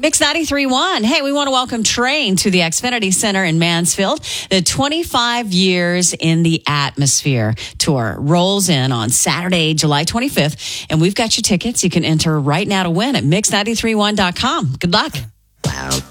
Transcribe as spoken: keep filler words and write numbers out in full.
Mix ninety-three point one. Hey, we want to welcome Train to the Xfinity Center in Mansfield. The twenty-five Years in the Atmosphere tour rolls in on Saturday, July twenty-fifth. And we've got your tickets. You can enter right now to win at mix ninety-three one dot com. Good luck. Wow.